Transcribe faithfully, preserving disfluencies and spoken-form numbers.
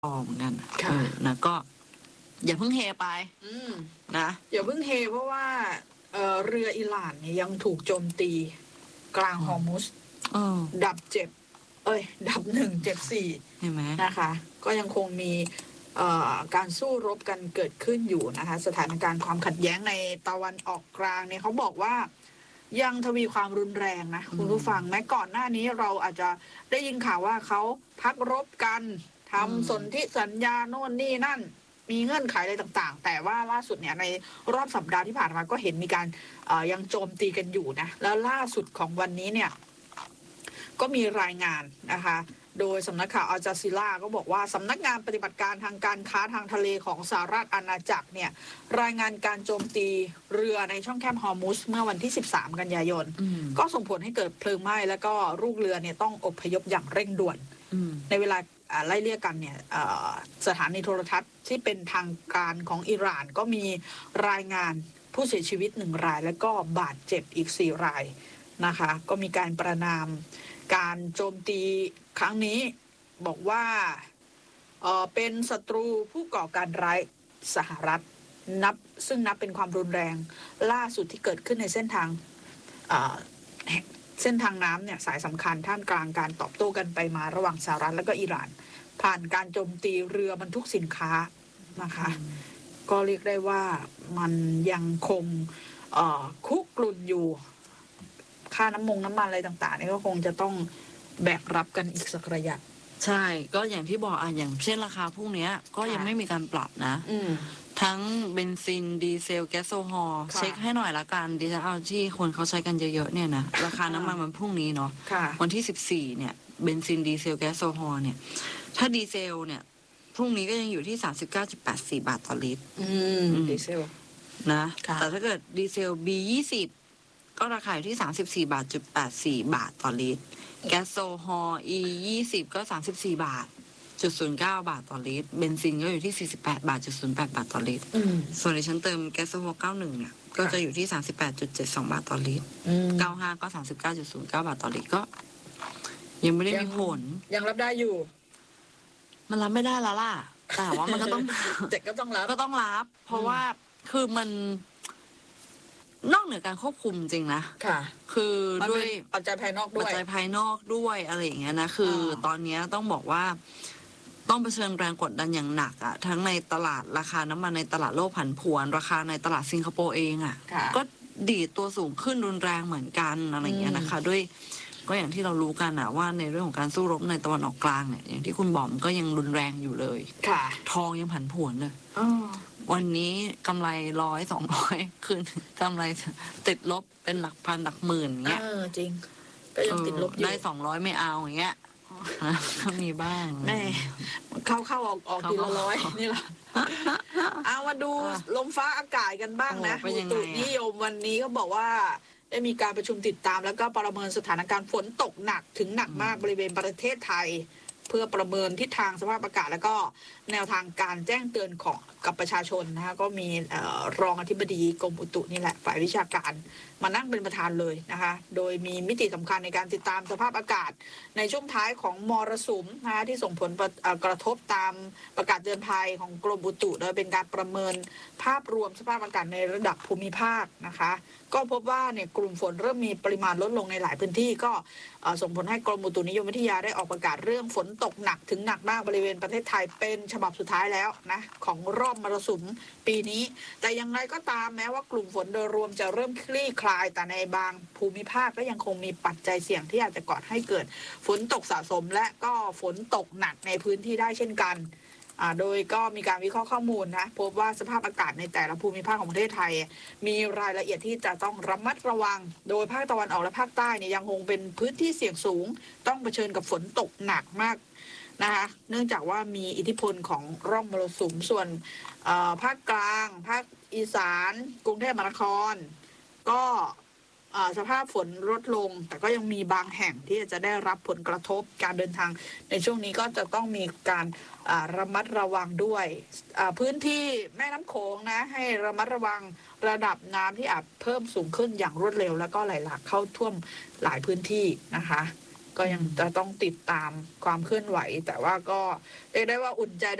อเหมือนกันเอค่ะอนะก็ อย่าเพิ่งเฮไปอืมนะอย่าเพิ่งเฮเพราะว่าเอ่อเรืออิหร่านเนี่ยยังถูกโจมตีกลางอืมฮอร์มุซเออดับเจ็บ เอ้ย ดับหนึ่งเจ็บสี่เห็นไหมนะคะ ก็ยังคงมีเอ่อการสู้รบกันเกิดขึ้นอยู่นะคะ สถานการณ์ความขัดแย้งในตะวันออกกลางเนี่ยเขาบอกว่ายังทวีความรุนแรงนะอืมคุณผู้ฟังแม้ก่อนหน้านี้เราอาจจะได้ยินข่าวว่าเขาพักรบกันอืมทำสนธิสัญญาโน่นนี่นั่น มีเงื่อนไขอะไรต่างๆ แต่ว่าล่าสุดเนี่ยในรอบสัปดาห์ที่ผ่านมาก็เห็นมีการเอ่อยังโจมตีกันอยู่นะ แล้วล่าสุดของวันนี้เนี่ย ก็มีรายงานนะคะ โดยสำนักข่าวอัลจาซีราก็บอกว่าสำนักงานปฏิบัติการทางการค้าทางทะเลของสหรัฐอาณาจักรเนี่ยรายงานการโจมตีเรือในช่องแคบฮอร์มุซเมื่อวันที่สิบสามกันยายนอืมก็ส่งผลให้เกิดเพลิงไหม้แล้วก็ลูกเรือเนี่ยต้องอพยพอย่างเร่งด่วนอืมในเวลาอ่าไล่เลี่ยกันเนี่ยเอ่อสถานีโทรทัศน์ที่เป็นทางการของอิหร่านก็มีรายงานผู้เสียชีวิตหนึ่งราย แล้วก็บาดเจ็บอีกสี่รายนะคะ ก็มีการประนามการโจมตีครั้งนี้บอกว่าเอ่อเป็นศัตรูผู้ก่อการร้ายสหรัฐนับซึ่งนับเป็นความรุนแรงล่าสุดที่เกิดขึ้นในเส้นทางเอ่อ เส้นทางน้ำเนี่ยสายสำคัญท่ามกลางการตอบโต้กันไปมาระหว่างสหรัฐและก็อิหร่าน ผ่านการโจมตีเรือบรรทุกสินค้านะคะ ก็เรียกได้ว่ามันยังคงเอ่อคุกรุ่นอยู่ ค่าน้ำมงน้ำมันอะไรต่างๆนี่ก็คงจะต้องแบกรับกันอีกสักระยะใช่ก็อย่างที่บอกอ่ะอย่างเช่นราคาพวกเนี้ย ก็ยังค่ะไม่มีการปรับนะอืมทั้งเบนซินดีเซลแก๊สโซฮอล์ค่ะเช็คให้หน่อยละกันดิฉันเอาที่คนเขาใช้กันเยอะๆเนี่ยนะราคาน้ำมันมันพรุ่งนี้เนาะค่ะวันที่สิบสี่เนี่ยเบนซินดีเซลแก๊สโซฮอล์เนี่ย ถ้าดีเซลเนี่ย พรุ่งนี้ก็ยังอยู่ที่สามสิบเก้าจุดแปดสี่บาทต่อลิตรอืมอืมดีเซลนะค่ะแต่ถ้าเกิดดีเซล บี ยี่สิบ ก็ราคาอยู่ที่สามสิบสี่บาทจุดแปดสี่บาทต่อลิตร แก๊สโซฮอล์ E ยี่สิบ ก็สามสิบสี่บาทจุดศูนย์เก้าบาทต่อลิตร เบนซินก็อยู่ที่สี่สิบแปดบาทจุดศูนย์แปดบาทต่อลิตรอืมส่วนที่ฉันเติมแก๊สโซฮอล์เก้าสิบเอ็ดเนี่ยก็จะอยู่ที่สามสิบแปดจุดเจ็ดสองบาทต่อลิตรอืมเก้าสิบห้าก็สามสิบเก้าจุดศูนย์เก้าบาทต่อลิตรก็ ยังไม่ได้มีผลยังรับได้อยู่มันรับไม่ได้แล้วล่ะ แต่ว่ามันก็ต้องแต่ก็ต้องรับก็ต้องรับ เพราะว่าคือมัน นอกเหนือการควบคุมจริงนะค่ะคือมันด้วเป็ยนปัจจัยภายนอกด้ปัจวยจัยภายนอกด้วยอะไรอย่างเงี้ยนะคือออตอนเนี้ยต้องบอกว่า ต้องเผชิญแรงกดดันอย่างหนักอะทั้งในตลาดราคาน้ำมันในตลาดโลกผันผวน ราคาในตลาดสิงคโปร์เองอะค่ะก็ดีดตัวสูงขึ้นรุนแรงเหมือนกันอะไรอย่างเงี้ยนะคะ ด้วย ก็อย่างที่เรารู้กันอะว่าในเรื่องของการสู้รบในตะวันออกกลางเนี่ยอย่างที่คุณบอกมันก็ยังรุนแรงอยู่เลยค่ะทองยังผันผวนเลยอ๋อวันนี้กำไรร้อยสองร้อยคืนกำไรติดลบเป็นหลักพันหลักหมื่นอย่างเงี้ยเออจริง ก็ยังติดลบอยู่ได้สองร้อยไม่เอาอย่างเงี้ยก็มีบ้างแม่เข้าเข้าออกออกทีละร้อยนี่แหละเอามาดูลมฟ้าอากาศกันบ้างนะโอ้เป็นยังไงอุตุอะนิยมวันนี้ก็บอกว่า ได้มีการประชุมติดตาม แล้วก็ประเมินสถานการณ์ฝนตกหนักถึงหนักมากบริเวณประเทศไทย เพื่อประเมินทิศทางสภาพอากาศ แล้วก็แนวทางการแจ้งเตือนของกับประชาชนนะคะก็มีเอ่อรองอธิบดีกรมอุตุนี่แหละฝ่ายวิชาการมานั่งเป็นประธานเลยนะคะ โดยมีมิติสำคัญในการติดตามสภาพอากาศ ในช่วงท้ายของมรสุมนะคะที่ส่งผลประเอ่อกระทบตามประกาศเตือนภัยของกรมอุตุโดยเป็นการประเมินภาพรวมสภาพอากาศในระดับภูมิภาคนะคะ ก็พบว่าเนี่ยกลุ่มฝนเริ่มมีปริมาณลดลงในหลายพื้นที่ก็เอ่อส่งผลให้กรมอุตุนิยมวิทยาได้ออกประกาศเรื่องฝนตกหนักถึงหนักมากบริเวณประเทศไทยเป็นฉบับสุดท้ายแล้วนะของรอบมรสุมปีนี้ แต่อย่างไรก็ตามแม้ว่ากลุ่มฝนโดยรวมจะเริ่มคลี่คลายแต่ในบางภูมิภาคก็ยังคงมีปัจจัยเสี่ยงที่อาจจะก่อให้เกิดฝนตกสะสม และก็ฝนตกหนักในพื้นที่ได้เช่นกันอ่าโดยก็มีการวิเคราะห์ข้อมูลนะพบว่าสภาพอากาศในแต่ละภูมิภาคของประเทศไทย มีรายละเอียดที่จะต้องระมัดระวัง โดยภาคตะวันออกและภาคใต้เนี่ยยังคงเป็นพื้นที่เสี่ยงสูง ต้องเผชิญกับฝนตกหนักมากนะคะเนื่องจากว่ามีอิทธิพลของร่องมรสุมส่วนเอ่อภาคกลาง ภาคอีสาน กรุงเทพมหานคร ก็เอ่อสภาพฝนลดลง แต่ก็ยังมีบางแห่งที่จะได้รับผลกระทบการเดินทางในช่วงนี้ก็จะต้องมีการอ่าระมัดระวังด้วยอ่าพื้นที่แม่น้ำโขงนะให้ระมัดระวังระดับน้ำที่อาจเพิ่มสูงขึ้นอย่างรวดเร็ว แล้วก็ไหลหลากเข้าท่วมหลายพื้นที่นะคะ ก็ก็ยังจะต้องติดตามความเคลื่อนไหว แต่ว่าก็เรียกได้ว่าอุ่นใจ